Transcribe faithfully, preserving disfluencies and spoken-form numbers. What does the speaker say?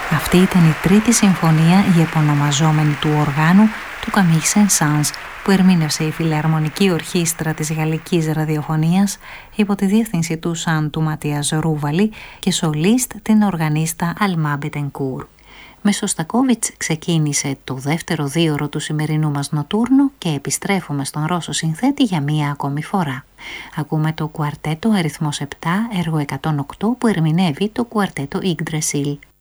Αυτή ήταν η τρίτη συμφωνία, η επωνομαζόμενη του οργάνου του Camille Saint-Saëns, που ερμήνευσε η Φιλαρμονική Ορχήστρα της Γαλλικής Ραδιοφωνίας υπό τη διεύθυνση του Σαν του Ματίας Ρούβαλη και σολίστ την οργανίστα Αλμά Μπετενκούρ. Με Σωστακόβιτς ξεκίνησε το δεύτερο δίωρο του σημερινού μας νοτούρνου και επιστρέφουμε στον Ρώσο συνθέτη για μία ακόμη φορά. Ακούμε το κουαρτέτο αριθμός επτά, έργο εκατόν οκτώ, που ερμηνεύει το κουαρτέτο Yggdrasil.